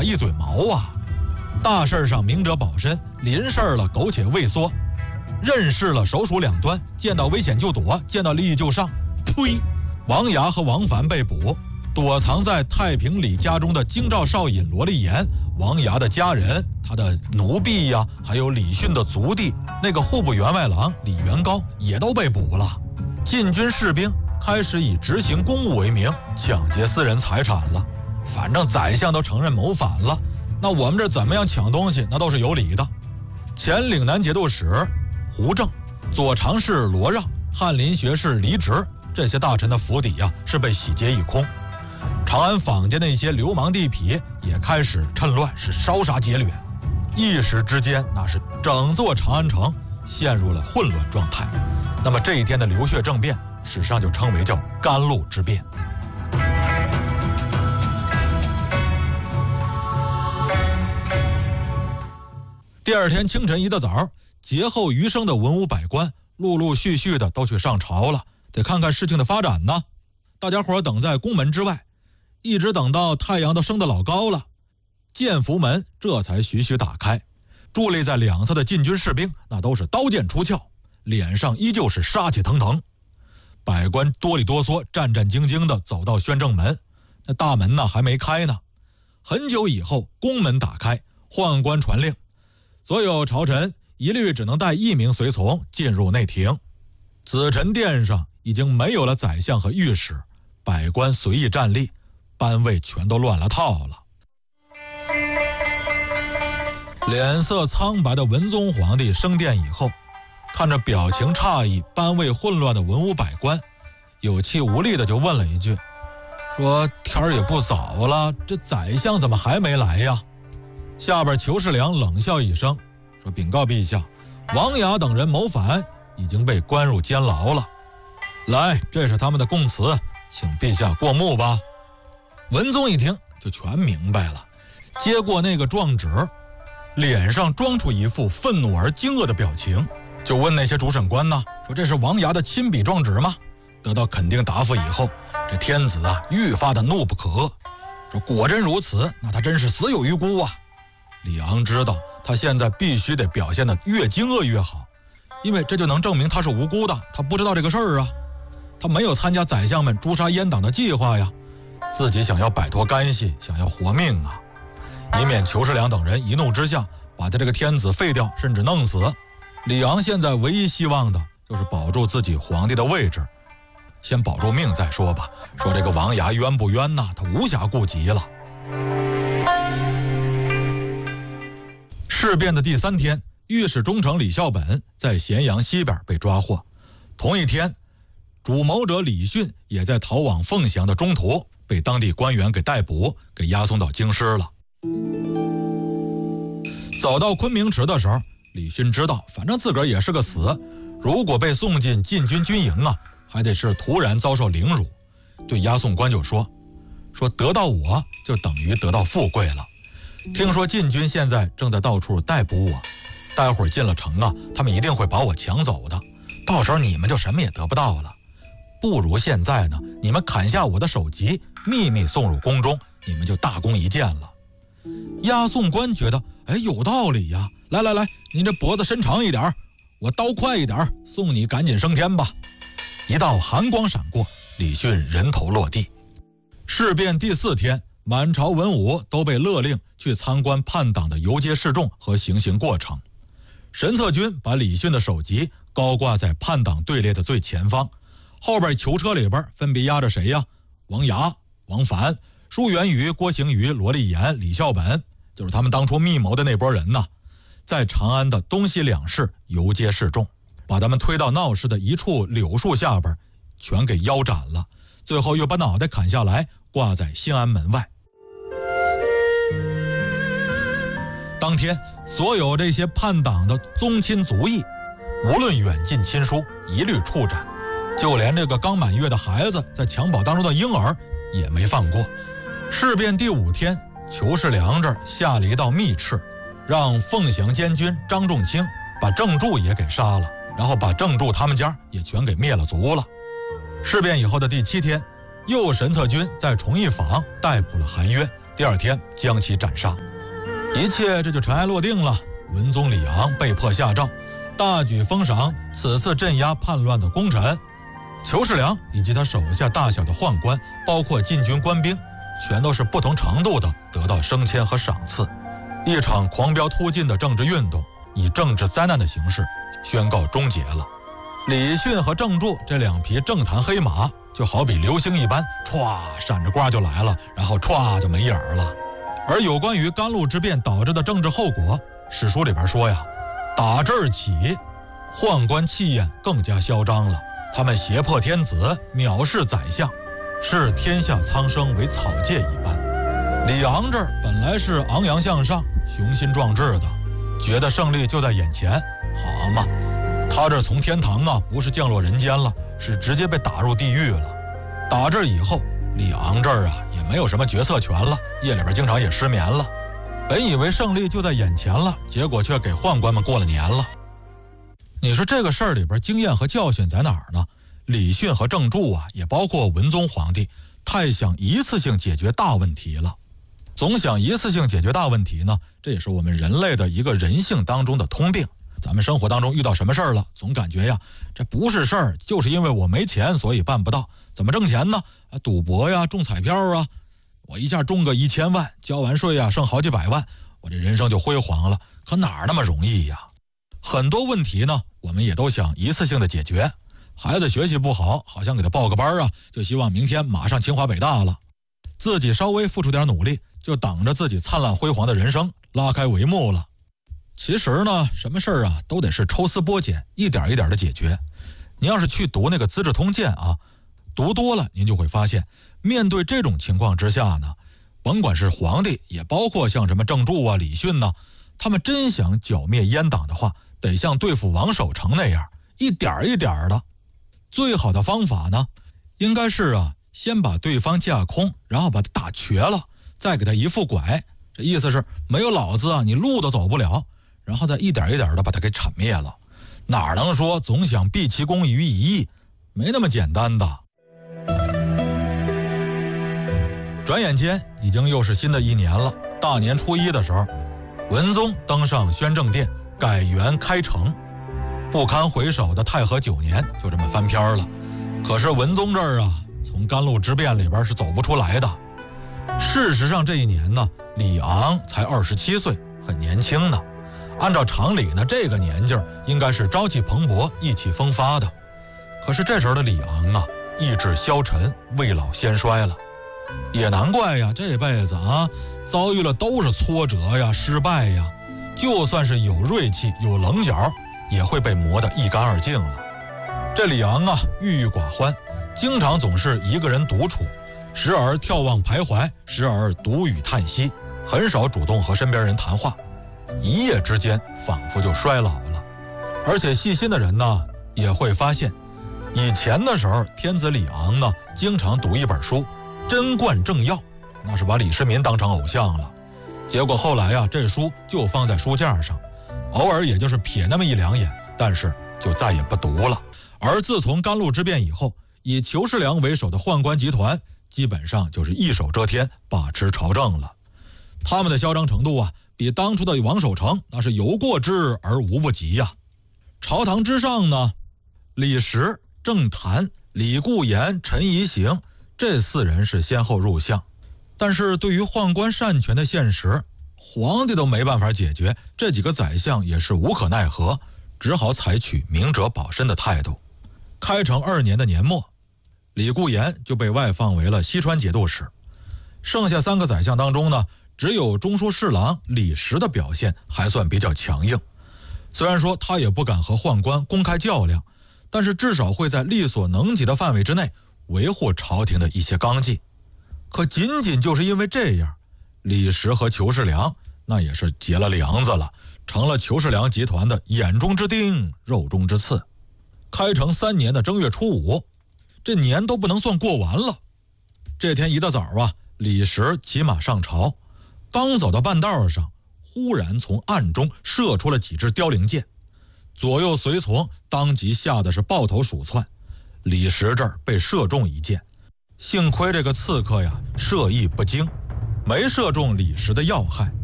一嘴毛啊！大事上明哲保身，临事了苟且畏缩，任事了手鼠两端，见到危险就躲，见到利益就上。呸！王牙和王凡被捕，躲藏在太平李家中的京兆少尹罗立言，王牙的家人，他的奴婢呀，还有李训的族弟，那个户部员外郎李元高也都被捕了。禁军士兵开始以执行公务为名抢劫私人财产了。反正宰相都承认谋反了，那我们这怎么样抢东西，那都是有理的。前岭南节度使胡正、左常侍罗让、翰林学士黎直这些大臣的府邸呀，是被洗劫一空。长安坊间的一些流氓地痞也开始趁乱是烧杀劫掠，一时之间那是整座长安城陷入了混乱状态。那么这一天的流血政变，史上就称为叫甘露之变。第二天清晨一大早，劫后余生的文武百官陆陆续续的都去上朝了，得看看事情的发展呢。大家伙等在宫门之外，一直等到太阳都升得老高了，建福门这才徐徐打开。伫立在两侧的禁军士兵那都是刀剑出鞘，脸上依旧是杀气腾腾。百官哆里哆嗦战战兢兢地走到宣政门，那大门呢还没开呢。很久以后，宫门打开，宦官传令，所有朝臣一律只能带1名随从进入内廷。紫宸殿上已经没有了宰相和御史，百官随意站立，班位全都乱了套了。脸色苍白的文宗皇帝升殿以后，看着表情诧异、班位混乱的文武百官，有气无力的就问了一句，说天儿也不早了，这宰相怎么还没来呀？下边裘世良冷笑一声，说禀告陛下，王牙等人谋反，已经被关入监牢了。来，这是他们的供词，请陛下过目吧。文宗一听就全明白了，接过那个状纸，脸上装出一副愤怒而惊愕的表情，就问那些主审官呢，说这是王牙的亲笔状纸吗？得到肯定答复以后，这天子啊愈发的怒不可遏，说果真如此，那他真是死有余辜啊。李昂知道他现在必须得表现得越惊愕越好，因为这就能证明他是无辜的，他不知道这个事儿啊，他没有参加宰相们诛杀阉党的计划呀，自己想要摆脱干系，想要活命啊，以免裘世良等人一怒之下把他这个天子废掉，甚至弄死。李昂现在唯一希望的就是保住自己皇帝的位置，先保住命再说吧。说这个王牙冤不冤呐，他无暇顾及了。事变的第3天，御史中丞李孝本在咸阳西边被抓获。同一天，主谋者李训也在逃往凤翔的中途被当地官员给逮捕，给押送到京师了。走到昆明池的时候，李训知道反正自个儿也是个死，如果被送进禁军军营啊，还得是突然遭受凌辱。对押送官就说得到我就等于得到富贵了。听说禁军现在正在到处逮捕我，待会儿进了城啊，他们一定会把我抢走的，到时候你们就什么也得不到了。不如现在呢，你们砍下我的首级，秘密送入宫中，你们就大功一件了。押送官觉得有道理呀，来，您这脖子伸长一点，我刀快一点，送你赶紧升天吧。一道寒光闪过，李训人头落地。事变第4天，满朝文武都被勒令去参观叛党的游街示众和行刑过程。神策军把李训的首级高挂在叛党队列的最前方，后边囚车里边分别压着谁呀？王牙、王凡、舒元瑜、郭行瑜、罗立言、李孝本，就是他们当初密谋的那拨人呐，在长安的东西2市游街示众，把他们推到闹市的一处柳树下边，全给腰斩了，最后又把脑袋砍下来挂在新安门外。当天，所有这些叛党的宗亲族裔，无论远近亲疏，一律处斩，就连这个刚满月的孩子，在襁褓当中的婴儿也没放过。事变第5天，裘世良这儿下了一道密敕，让凤翔监军张仲卿把郑注也给杀了，然后把郑注他们家也全给灭了族了。事变以后的第7天，右神策军在崇义坊逮捕了韩约， 第二天将其斩杀。一切这就尘埃落定了。文宗李昂被迫下诏，大举封赏此次镇压叛乱的功臣。裘世良以及他手下大小的宦官，包括禁军官兵，全都是不同程度的得到升迁和赏赐。一场狂飙突进的政治运动以政治灾难的形式宣告终结了。李训和郑注这两匹政坛黑马，就好比流星一般，歘闪着光就来了，然后歘就没影儿了。而有关于甘露之变导致的政治后果，史书里边说呀，打这儿起，宦官气焰更加嚣张了，他们胁迫天子，藐视宰相，视天下苍生为草芥一般。李昂这儿本来是昂扬向上、雄心壮志的，觉得胜利就在眼前，好嘛，他这从天堂啊，不是降落人间了，是直接被打入地狱了。打这儿以后，李昂这儿啊也没有什么决策权了，夜里边经常也失眠了。本以为胜利就在眼前了，结果却给宦官们过了年了。你说这个事儿里边经验和教训在哪儿呢？李训和郑注啊，也包括文宗皇帝，太想一次性解决大问题了。总想一次性解决大问题呢，这也是我们人类的一个人性当中的通病。咱们生活当中遇到什么事儿了，总感觉呀，这不是事儿，就是因为我没钱，所以办不到。怎么挣钱呢？赌博呀，中彩票啊，我一下中个1000万，交完税啊，剩好几百万，我这人生就辉煌了。可哪儿那么容易呀？很多问题呢，我们也都想一次性的解决。孩子学习不好，好像给他报个班啊，就希望明天马上清华北大了。自己稍微付出点努力，就等着自己灿烂辉煌的人生拉开帷幕了。其实呢，什么事儿啊，都得是抽丝剥茧，一点一点的解决。您要是去读那个《资治通鉴》啊，读多了，您就会发现，面对这种情况之下呢，甭管是皇帝，也包括像什么郑注啊、李训呢，他们真想剿灭阉党的话，得像对付王守成那样，一点一点的。最好的方法呢，应该是啊，先把对方架空，然后把他打瘸了，再给他一副拐。这意思是没有老子啊，你路都走不了。然后再一点一点的把他给铲灭了。哪能说总想毕其功于一役，没那么简单的。转眼间已经又是新的一年了。大年初1的时候，文宗登上宣政殿，改元开成。不堪回首的太和9年就这么翻篇了。可是文宗这儿啊，从甘露之变里边是走不出来的。事实上这一年呢，李昂才27岁，很年轻呢。按照常理呢，这个年纪应该是朝气蓬勃、意气风发的。可是这时候的李昂啊，意志消沉，未老先衰了。也难怪呀，这辈子啊，遭遇了都是挫折呀、失败呀。就算是有锐气、有棱角，也会被磨得一干二净了。这李昂啊，郁郁寡欢，经常总是一个人独处，时而眺望徘徊，时而独语叹息，很少主动和身边人谈话。一夜之间仿佛就衰老了。而且细心的人呢，也会发现，以前的时候天子李昂呢，经常读一本书《贞观政要》，那是把李世民当成偶像了。结果后来啊，这书就放在书架上，偶尔也就是瞥那么一两眼，但是就再也不读了。而自从甘露之变以后，以裘世良为首的宦官集团基本上就是一手遮天，把持朝政了。他们的嚣张程度啊，比当初的王守成那是有过之而无不及呀。朝堂之上呢，李实、郑谭、李固言、陈宜行这4人是先后入相。但是对于宦官擅权的现实，皇帝都没办法解决，这几个宰相也是无可奈何，只好采取明哲保身的态度。开成2年的年末，李固言就被外放为了西川节度使。剩下3个宰相当中呢，只有中书侍郎李实的表现还算比较强硬。虽然说他也不敢和宦官公开较量，但是至少会在力所能及的范围之内维护朝廷的一些纲纪。可仅仅就是因为这样，李实和裘世良那也是结了梁子了，成了裘世良集团的眼中之钉、肉中之刺。开成3年的正月初5，这年都不能算过完了。这天一大早啊，李实骑马上朝，刚走到半道上，忽然从暗中射出了几支凋零箭，左右随从当即吓得是抱头鼠窜。李实这儿被射中一箭，幸亏这个刺客呀射意不精， 没射中李石的要害。